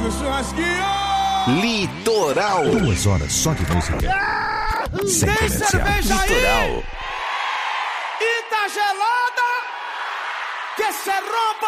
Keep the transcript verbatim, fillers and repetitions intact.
no churrasquinho. Litoral. Duas horas só de música. Ah, Sem tem comercial. cerveja Litoral. aí? E tá gelada? Que cê rompa.